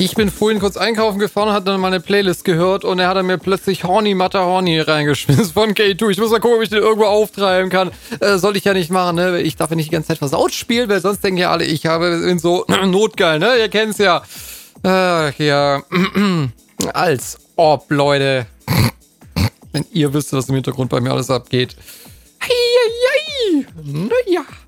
Ich bin vorhin kurz einkaufen gefahren und hatte dann meine Playlist gehört und er hat mir plötzlich Horny Matterhorny reingeschmissen von K2. Ich muss mal gucken, ob ich den irgendwo auftreiben kann. Soll ich ja nicht machen, ne? Ich darf ja nicht die ganze Zeit versaut spielen, weil sonst denken ja alle, bin so notgeil, ne? Ihr kennt's ja. Ja. Als ob, Leute. Wenn ihr wisst, was im Hintergrund bei mir alles abgeht. Naja.